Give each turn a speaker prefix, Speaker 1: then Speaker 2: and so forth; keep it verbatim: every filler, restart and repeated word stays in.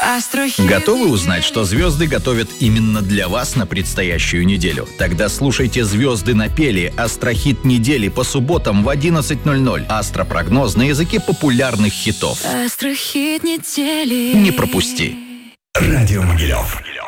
Speaker 1: Астрохит.
Speaker 2: Готовы узнать, что звезды готовят именно для вас на предстоящую неделю? Тогда слушайте «Звезды напели» Астрохит недели по субботам в одиннадцать ноль ноль. Астропрогноз на языке популярных хитов.
Speaker 1: Астрохит недели.
Speaker 2: Не пропусти.
Speaker 3: Радио Могилев.